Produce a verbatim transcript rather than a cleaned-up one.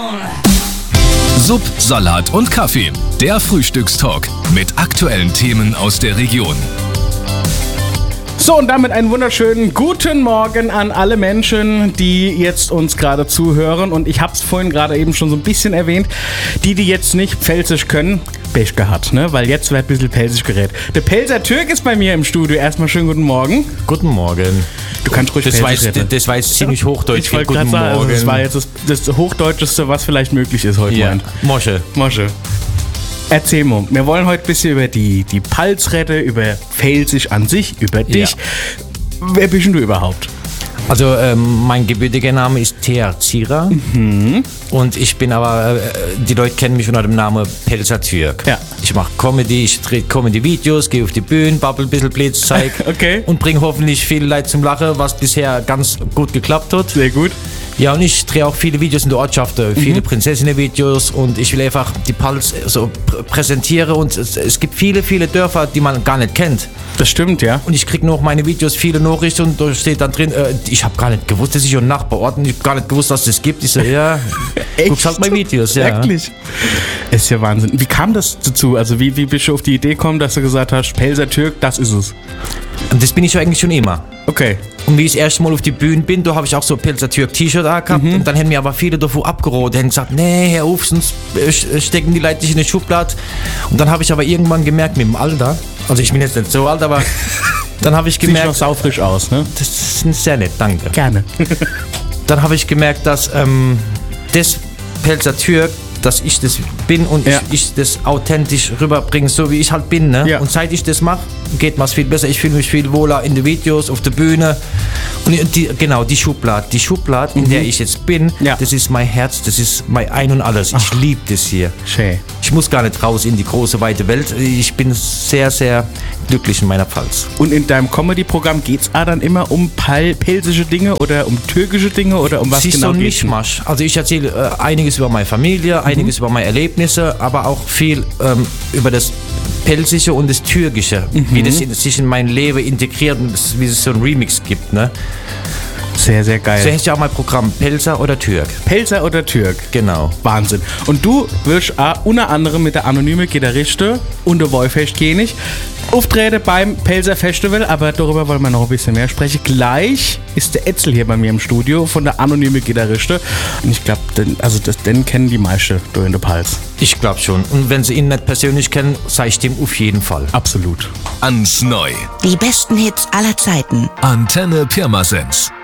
Sub, Salat und Kaffee. Der Frühstückstalk mit aktuellen Themen aus der Region. So, und damit einen wunderschönen guten Morgen an alle Menschen, die jetzt uns gerade zuhören. Und ich habe es vorhin gerade eben schon so ein bisschen erwähnt. Die, die jetzt nicht Pfälzisch können, Pech gehabt, ne? Weil jetzt wird ein bisschen Pelzisch geredet. Der Pelzer Türk ist bei mir im Studio. Erstmal schönen guten Morgen. Guten Morgen. Du kannst ruhig das Pelzisch weiß, reden. Das war jetzt ziemlich hochdeutsch. Ich wollte guten gerade sagen, Morgen. also das war jetzt das, das Hochdeutscheste, was vielleicht möglich ist heute. Ja. Morgen. Mosche. Mosche. Erzähl mal, wir wollen heute ein bisschen über die, die Palzrette, über Pfälzisch an sich, über dich. Ja. Wer bist denn du überhaupt? Also ähm, mein gebürtiger Name ist Thea Zira mhm. und ich bin aber, äh, die Leute kennen mich unter dem Namen Pelzer Türk. Ja. Ich mache Comedy, ich drehe Comedy-Videos, gehe auf die Bühne, babbel ein bisschen Blitz, zeig Okay. und bringe hoffentlich viele Leute zum Lachen, was bisher ganz gut geklappt hat. Sehr gut. Ja, und ich drehe auch viele Videos in der Ortschaft, viele mhm. Prinzessinnen-Videos und ich will einfach die Palz so pr- präsentieren und es, es gibt viele, viele Dörfer, die man gar nicht kennt. Das stimmt, ja. Und ich kriege noch meine Videos, viele Nachrichten und da steht dann drin, äh, ich habe gar nicht gewusst, dass ich einen Nachbarort und ich habe gar nicht gewusst, dass es das gibt. Ich so, ja, guckst halt meine Videos. Ja. Wirklich? Ist ja Wahnsinn. Wie kam das dazu? Also wie, wie bist du auf die Idee gekommen, dass du gesagt hast, Pelzer Türk, das ist es? Und das bin ich eigentlich schon immer. Okay. Und wie ich das erste Mal auf die Bühne bin, da habe ich auch so ein Pelzer Türk T-Shirt gehabt mhm. und dann haben mir aber viele davor abgerodet, haben gesagt, nee, Herr Uf, sonst stecken die Leute dich in eine Schublade. Und dann habe ich aber irgendwann gemerkt, mit dem Alter, also ich bin jetzt nicht so alt, aber dann habe ich gemerkt... Sieht noch saufrisch aus, ne? Das ist sehr nett, danke. Gerne. Dann habe ich gemerkt, dass ähm, das Pelzer Türk, dass ich das bin und ja. ich, ich das authentisch rüberbringe, so wie ich halt bin. Ne? Ja. Und seit ich das mache, geht mir viel besser. Ich fühle mich viel wohler in den Videos, auf der Bühne. Und die, genau, die Schublade, die Schublade, mhm. in der ich jetzt bin, ja. das ist mein Herz, das ist mein Ein und Alles. Ich liebe das hier. Schön. Ich muss gar nicht raus in die große, weite Welt. Ich bin sehr, sehr glücklich in meiner Pfalz. Und in deinem Comedy-Programm geht es dann immer um pal- pelsische Dinge oder um türkische Dinge oder um was Sie genau so ein geht's? Mischmasch. Also ich erzähle äh, einiges über meine Familie, einiges mhm. über meine Erlebnisse, aber auch viel ähm, über das Pelsische und das Türkische, mhm. wie das in, sich in mein Leben integriert und das, wie es so ein Remix gibt. Ne? Sehr, sehr geil. So heißt ja auch mein Programm, Pelzer oder Türk. Pelzer oder Türk. Genau. Wahnsinn. Und du wirst auch unter anderem mit der anonyme Gitarriste und der Wolfecht-König auftreten beim Pelzer Festival, aber darüber wollen wir noch ein bisschen mehr sprechen. Gleich ist der Etzel hier bei mir im Studio von der anonyme Gitarriste und ich glaube, den, also das, den kennen die meisten da in der Pals. Ich glaube schon. Und wenn sie ihn nicht persönlich kennen, sage ich dem auf jeden Fall. Absolut. Ans Neu. Die besten Hits aller Zeiten. Antenne Pirmasens.